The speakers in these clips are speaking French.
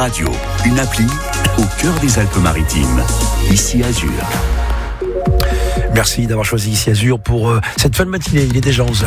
Radio, une appli au cœur des Alpes-Maritimes. Ici Azur. Merci d'avoir choisi Ici Azur pour cette fin de matinée. Il est déjà 11h.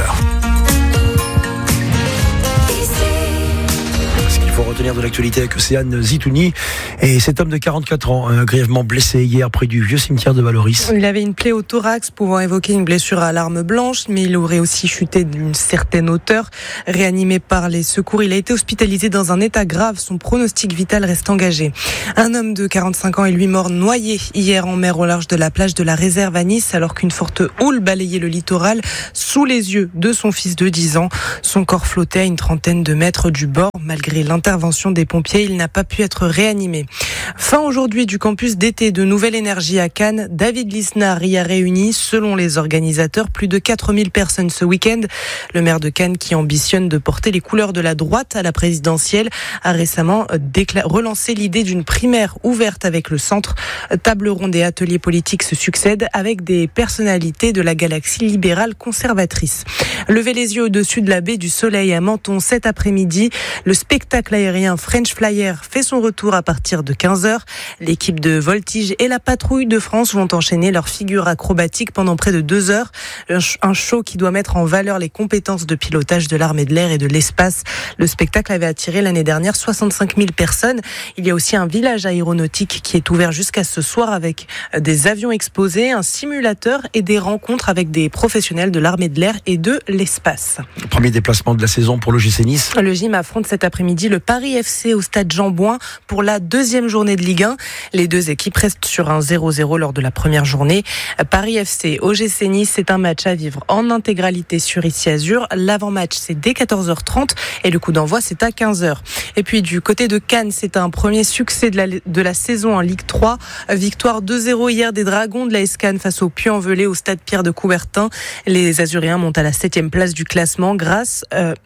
Il faut retenir de l'actualité avec Océane Zitouni et cet homme de 44 ans, grièvement blessé hier près du vieux cimetière de Valoris. Il avait une plaie au thorax pouvant évoquer une blessure à l'arme blanche, mais il aurait aussi chuté d'une certaine hauteur. Réanimé par les secours, il a été hospitalisé dans un état grave. Son pronostic vital reste engagé. Un homme de 45 ans est lui mort noyé hier en mer au large de la plage de la Réserve à Nice, alors qu'une forte houle balayait le littoral sous les yeux de son fils de 10 ans. Son corps flottait à une trentaine de mètres du bord. Malgré l'intervention des pompiers, il n'a pas pu être réanimé. Fin aujourd'hui du campus d'été de Nouvelle Énergie à Cannes. David Lisnard y a réuni, selon les organisateurs, plus de 4000 personnes ce week-end. Le maire de Cannes, qui ambitionne de porter les couleurs de la droite à la présidentielle, a récemment relancé l'idée d'une primaire ouverte avec le centre. Table ronde et ateliers politiques se succèdent avec des personnalités de la galaxie libérale conservatrice. Levez les yeux au-dessus de la baie du Soleil à Menton cet après-midi. Le spectacle aérien French Flyer fait son retour à partir de 15h. L'équipe de Voltige et la patrouille de France vont enchaîner leurs figures acrobatiques pendant près de 2 heures. Un show qui doit mettre en valeur les compétences de pilotage de l'armée de l'air et de l'espace. Le spectacle avait attiré l'année dernière 65 000 personnes. Il y a aussi un village aéronautique qui est ouvert jusqu'à ce soir avec des avions exposés, un simulateur et des rencontres avec des professionnels de l'armée de l'air et de l'espace. Premier déplacement de la saison pour l'OGC Nice. Le gym affronte cet après-midi le Paris FC au stade Jean-Bouin pour la deuxième journée de Ligue 1. Les deux équipes restent sur un 0-0 lors de la première journée. Paris FC, OGC Nice, c'est un match à vivre en intégralité sur Ici Azur. L'avant-match, c'est dès 14h30 et le coup d'envoi, c'est à 15h. Et puis du côté de Cannes, c'est un premier succès de la saison en Ligue 3. Victoire 2-0 hier des Dragons de l'AS Cannes face au Puy-en-Velay au stade Pierre de Coubertin. Les Azuréens montent à la 7e place du classement grâce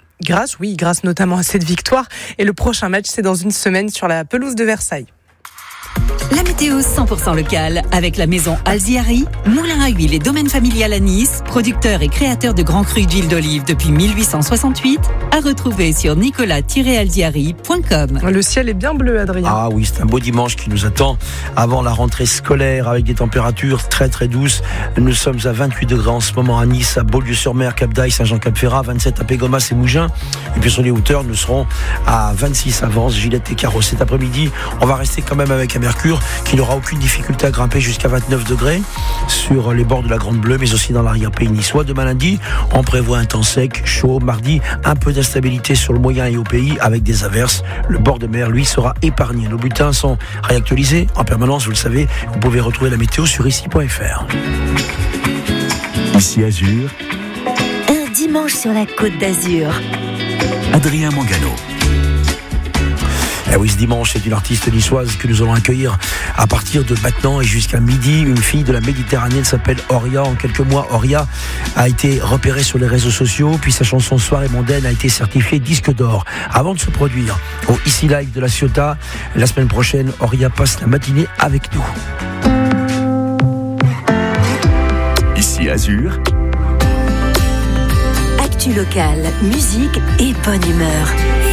notamment à cette victoire. Et le prochain match, c'est dans une semaine sur la pelouse de Versailles. La météo 100% locale avec la maison Alziari, moulin à huile et domaine familial à Nice, producteur et créateur de grands crus d'huile d'olive depuis 1868, à retrouver sur nicolas-alziari.com. Le ciel est bien bleu, Adrien. Ah oui, c'est un beau dimanche qui nous attend avant la rentrée scolaire avec des températures très très douces. Nous sommes à 28 degrés en ce moment à Nice, à Beaulieu-sur-Mer, Cap-d'Aille, Saint-Jean-Cap-Ferrat, 27 à Pégomas et Mougins. Et puis sur les hauteurs, nous serons à 26 à Vence, Gillette et Carros. Cet après-midi, on va rester quand même avec un mercure qui n'aura aucune difficulté à grimper jusqu'à 29 degrés sur les bords de la Grande Bleue, mais aussi dans l'arrière-pays niçois. Demain lundi, on prévoit un temps sec, chaud. Mardi, un peu d'instabilité sur le moyen et au pays avec des averses. Le bord de mer, lui, sera épargné. Nos bulletins sont réactualisés en permanence, vous le savez. Vous pouvez retrouver la météo sur ici.fr. Ici Azur. Un dimanche sur la Côte d'Azur. Adrien Mangano. Eh oui, ce dimanche, c'est une artiste niçoise que nous allons accueillir à partir de maintenant et jusqu'à midi. Une fille de la Méditerranée, elle s'appelle Oria. En quelques mois, Oria a été repérée sur les réseaux sociaux, puis sa chanson Soirée mondaine a été certifiée disque d'or. Avant de se produire au Ici Live de la Ciotat, la semaine prochaine, Oria passe la matinée avec nous. Ici Azur. Actu locale, musique et bonne humeur.